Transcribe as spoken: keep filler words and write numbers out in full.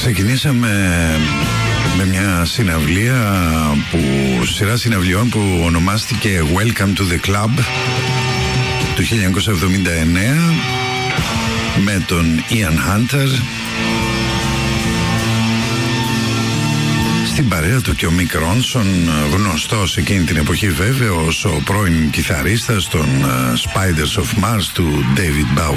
Ξεκινήσαμε με μια συναυλία που, σειρά συναυλιών που ονομάστηκε Welcome to the Club του χίλια εννιακόσια εβδομήντα εννέα με τον Ian Hunter στην παρέα του και ο Mick Ronson, γνωστός εκείνη την εποχή βέβαια ως ο πρώην κιθαρίστας των Spiders of Mars του David Bowie.